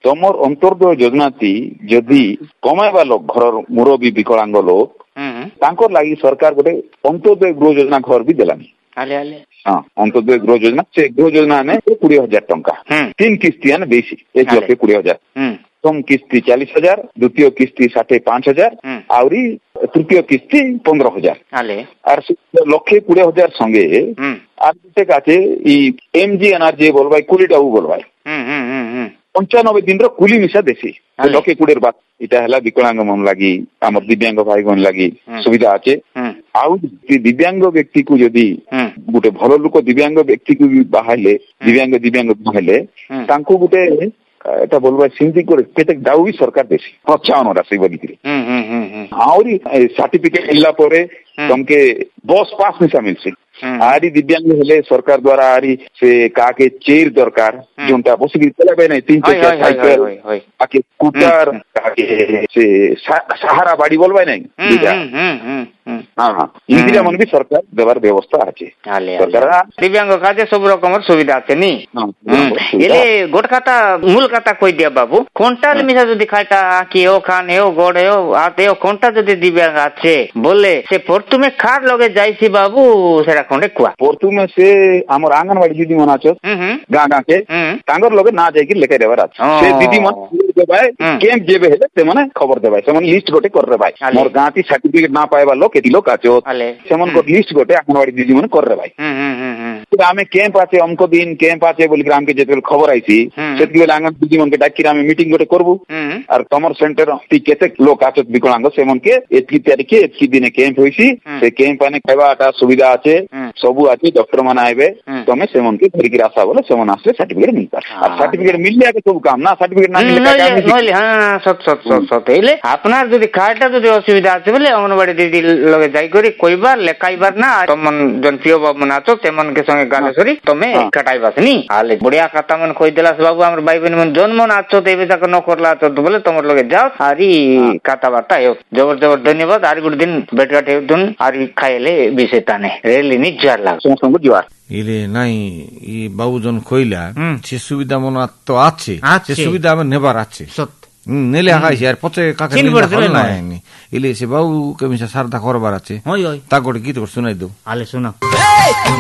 तमर अंत्योदय योजना ती जदि कमाइबा लोग घर मुरबी विकलांग लोग तांकर लागि सरकार गोटे अंत्योदय गृह योजना घर भी देलानी हाँ अंत्योदय गृह योजना से गृह योजना ने 20,000 टंका 3 किस्ती बेसी 1,20,000 प्रथम किस्ती 40,000 द्वितीय किस्ती 5,500 आउरी तृतीय किस्ती 15,000 और 1,20,000 संगे আর গুটে কাছে এই MGNRJ बोलबाई 20 টাও बोलबाई 95 दिन रो कुली मिसा देसी 1,20,000 बात इटा हला विकलांग मन लागि हमर दिव्यांग भाई गण लागि सुविधा আছে आउ दिव्यांग व्यक्ति को यदि गुटे भलो लोक दिव्यांग व्यक्ति को बाहाइले दिव्यांग बाहाइले तांको गुटे एटा बोलबा सिंधी को केते दाउ भी सरकार देसी 55 राशि बोली आउरी सर्टिफिकेट मिलला परे तमके बस पास मिसा मिलसी आरी दिव्यांग हेले सरकार द्वारा आरी से काके चेयर दरकार जोंटा बसिक चलाबे नै 3 चक्का साइकिल आके स्कूटर काके से सहारा बाड़ी बोलबाय नै हाँ इंदिरा मन भी सरकार देवार व्यवस्था আছে सरकार दिव्यांग काजे सब रकमर सुविधा আছে নি এলে গোট খাতা মূল খাতা কই দিয়া বাবু কোনটাল মিছা যদি খাটা কি ও খান এও গড় এও আতে ও কোনটা যদি দিব্যাঙ্গ আছে বলে সে প্রথমে খার লগে যাইছি বাবু সেটা কোনে কুয়া প্রথমে সে আমার আঙ্গনবাড়ি দিদি মন আছে গাঁ কে তাঙ্গর লগে না যাই কি লেখাই দেবার আছে সে দিদি মন দেবাই কেম যেবে হেলে সে মানে খবর দেবাই সে মানে লিস্ট গোটে করে দেবাই মোর গাঁতি সার্টিফিকেট না পাইবা লোক কেতি লোক আছে সেমন को लिस्ट गोटे आंगनवाड़ी दीदी मन कर रे भाई आमे कैंप आछे अमको दिन कैंप आछे बोली ग्राम के जेते खबर आइसी सेति बेला आंगन दीदी मन के डाकी आमे मीटिंग गोटे करबू और तमर सेंटर ती केते लोक आछे विकलांग से मन के एतकी तारीख के एतकी दिने कैंप होइसी से कैंप आने खाइबाटा सुविधा आछे सबु आछे डॉक्टर मन आइबे तमे से मन के धरि के आशा बोले से मन आसे सर्टिफिकेट मिलता और सर्टिफिकेट मिल जाए सब काम ना सर्टिफिकेट ना मिले हां सत हेले आपनार जदि कार्डटा जदि असुविधा आछे बोले अंगनवाड़ी दीदी लगे जाई करी कोइबार लेखाइबार ना तमन जन प्रिय बाबू ना तो तेमन के संगे गाले सरी तमे कटाइबास नी आले बढ़िया खाता मन कहि देलास बाबू हमर भाई बहन मन जन्म ना तो तेबे तक न करला तो बोले तमर लगे जाओ आरी खाता बाटा हो जबर धन्यवाद आरी गुड दिन बेटा ठे दुन आरी खाइले बिसेताने रेली नि जार लाग संग जुआर इले नाई ई बाबू जन কইলা সে সুবিধা মন তো আছে সে সুবিধা আমি নেবার আছে সত্য নেলে আগাইছি আর পচে কাকে নাই ইলে সে বাবু কেমিসা সারদা করবার আছে তা গোটে গীত শুনাই দেও আলে শোনা